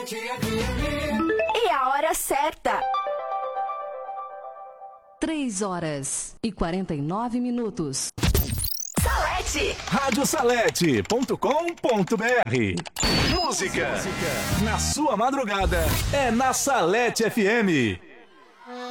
E a hora certa. 3h49. Salete. Radiosalete.com.br. Música na sua madrugada é na Salete FM.